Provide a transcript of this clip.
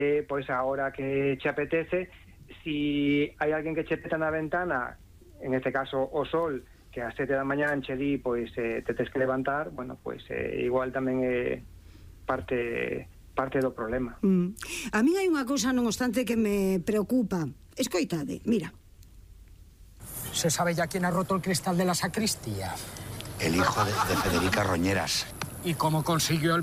Pois a hora que che apetece, si hai alguén que che peta na ventana, en este caso o sol, que ás 7 da mañá che di, pois te tes que levantar, bueno, pois igual tamén é parte do problema. A min hai unha cousa, non obstante, que me preocupa. Escoitade, mira. ¿Se sabe ya quién ha roto el cristal de la sacristía? El hijo de Federica Roñeras. ¿Y cómo consiguió el